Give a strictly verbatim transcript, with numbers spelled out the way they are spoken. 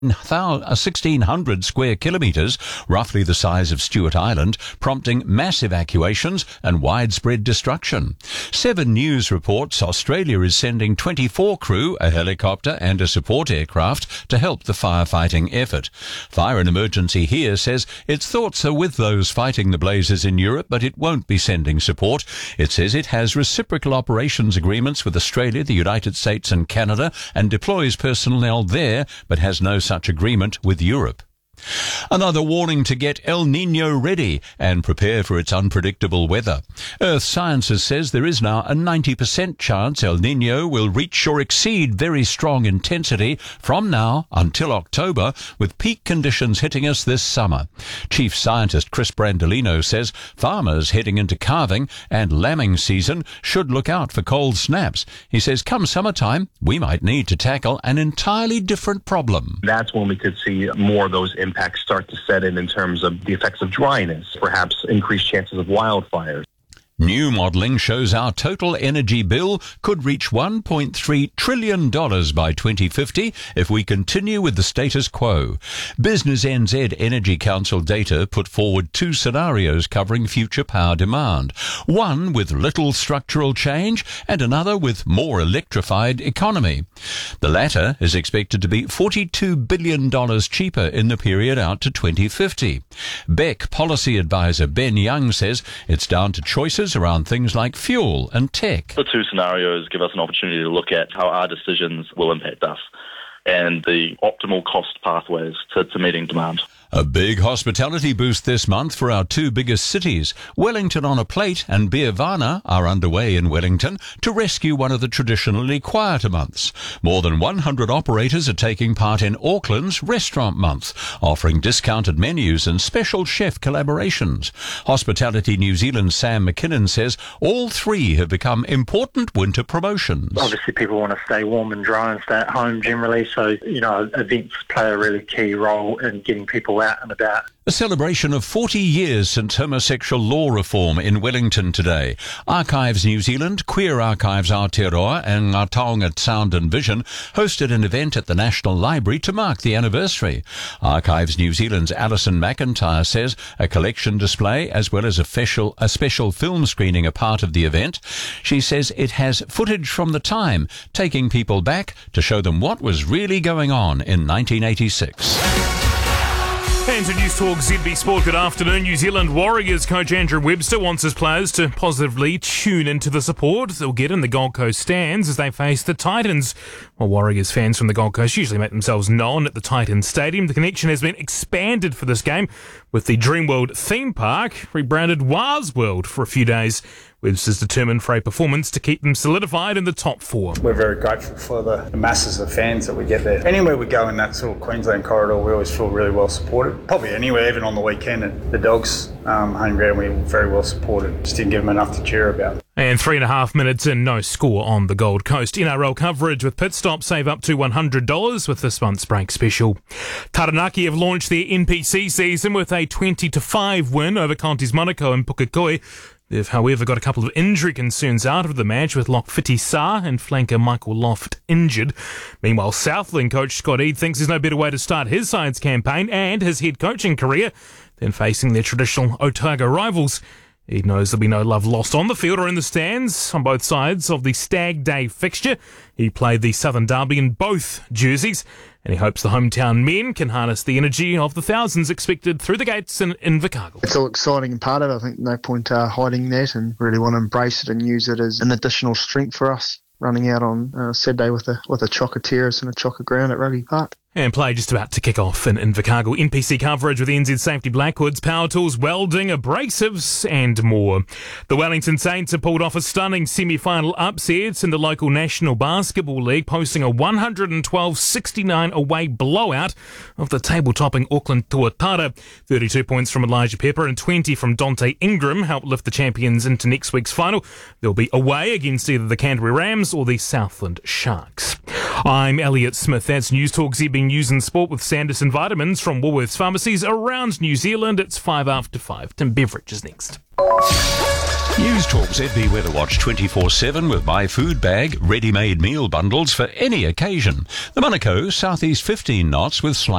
sixteen hundred square kilometres, roughly the size of Stewart Island, prompting mass evacuations and widespread destruction. Seven News reports Australia is sending twenty-four crew, a helicopter and a support aircraft to help the firefighting effort. Fire and Emergency here says its thoughts are with those fighting the blazes in Europe, but it won't be sending support. It says it has reciprocal operations agreements with Australia, the United States and Canada, and deploys personnel there, but has no such agreement with Europe. Another warning to get El Niño ready and prepare for its unpredictable weather. Earth Sciences says there is now a ninety percent chance El Niño will reach or exceed very strong intensity from now until October, with peak conditions hitting us this summer. Chief Scientist Chris Brandolino says farmers heading into calving and lambing season should look out for cold snaps. He says come summertime, we might need to tackle an entirely different problem. That's when we could see more of those impacts start to set in in terms of the effects of dryness, perhaps increased chances of wildfires. New modelling shows our total energy bill could reach one point three trillion dollars by twenty fifty if we continue with the status quo. Business N Z Energy Council data put forward two scenarios covering future power demand, one with little structural change and another with more electrified economy. The latter is expected to be forty-two billion dollars cheaper in the period out to twenty fifty. B E C policy advisor Ben Young says it's down to choices around things like fuel and tech. The two scenarios give us an opportunity to look at how our decisions will impact us and the optimal cost pathways to, to meeting demand. A big hospitality boost this month for our two biggest cities. Wellington on a Plate and Beervana are underway in Wellington to rescue one of the traditionally quieter months. More than one hundred operators are taking part in Auckland's Restaurant Month, offering discounted menus and special chef collaborations. Hospitality New Zealand's Sam McKinnon says all three have become important winter promotions. Obviously people want to stay warm and dry and stay at home generally, so, you know, events play a really key role in getting people out and about. A celebration of forty years since homosexual law reform in Wellington today. Archives New Zealand, Queer Archives Aotearoa and Ngā Taonga Sound and Vision hosted an event at the National Library to mark the anniversary. Archives New Zealand's Alison McIntyre says a collection display as well as a special, a special film screening are part of the event. She says it has footage from the time, taking people back to show them what was really going on in nineteen eighty-six. And to News Talk Z B Sport, good afternoon. New Zealand Warriors coach Andrew Webster wants his players to positively tune into the support they'll get in the Gold Coast stands as they face the Titans. While Warriors fans from the Gold Coast usually make themselves known at the Titans Stadium, the connection has been expanded for this game with the Dreamworld theme park rebranded Wars World for a few days. Webster's determined for a performance to keep them solidified in the top four. We're very grateful for the, the masses of fans that we get there. Anywhere we go in that sort of Queensland corridor, we always feel really well supported. Probably anywhere, even on the weekend at the Dogs um, home ground, we were very well supported. Just didn't give them enough to cheer about. And three and a half minutes in, no score on the Gold Coast. N R L coverage with Pit Stop, save up to one hundred dollars with this month's break special. Taranaki have launched their N P C season with a twenty to five win over Conti's Monaco and Pukekohe. They've, however, got a couple of injury concerns out of the match, with Lockfiti Sa and flanker Michael Loft injured. Meanwhile, Southland coach Scott Eade thinks there's no better way to start his side's campaign and his head coaching career than facing their traditional Otago rivals. He knows there'll be no love lost on the field or in the stands on both sides of the Stag Day fixture. He played the Southern Derby in both jerseys, and he hopes the hometown men can harness the energy of the thousands expected through the gates in Invercargill. It's all exciting and part of it. I think no point uh, hiding that, and really want to embrace it and use it as an additional strength for us running out on uh, Saturday with a with a chocker terrace and a chocker ground at Rugby Park. And play just about to kick off in Invercargill. N P C coverage with N Z Safety Blackwoods, power tools, welding, abrasives and more. The Wellington Saints have pulled off a stunning semi-final upset in the local National Basketball League, posting a one twelve sixty-nine away blowout of the table-topping Auckland Tuatara. thirty-two points from Elijah Pepper and twenty from Dante Ingram helped lift the champions into next week's final. They'll be away against either the Canterbury Rams or the Southland Sharks. I'm Elliot Smith. That's News Talk Z B News and Sport with Sanderson Vitamins from Woolworths Pharmacies around New Zealand. It's five after five. Tim Beveridge is next. News Talk Z B Weather Watch twenty-four seven with My Food Bag, ready-made meal bundles for any occasion. The Monaco, southeast fifteen knots with slight